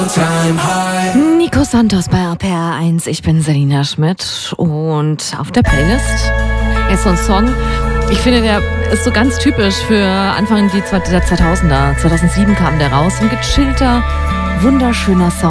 Nico Santos bei RPR 1. Ich bin Selina Schmidt und auf der Playlist ist so ein Song. Ich finde, der ist so ganz typisch für Anfang der 2000er. 2007 kam der raus. Ein gechillter, wunderschöner Song.